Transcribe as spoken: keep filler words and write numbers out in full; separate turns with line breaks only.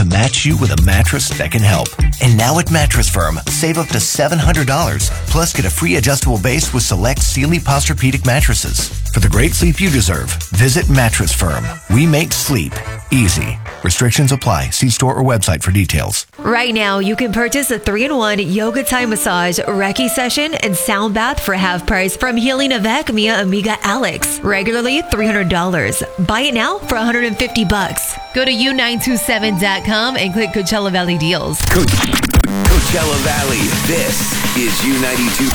to match you with a mattress that can help. And now at Mattress Firm, save up to seven hundred dollars. Plus, get a free adjustable base with select Sealy Posturepedic mattresses. For the great sleep you deserve, visit Mattress Firm. We make sleep easy. Restrictions apply. See store or website for details.
Right now, you can purchase a three in one yoga Thai massage, Reiki session, and sound bath for half price from Healing Avec Mia Amiga Alex. Regularly three hundred dollars. Buy it now for one hundred fifty bucks. Go to U nine two seven dot com and click Coachella Valley Deals.
Co- Coachella Valley. This is U ninety-two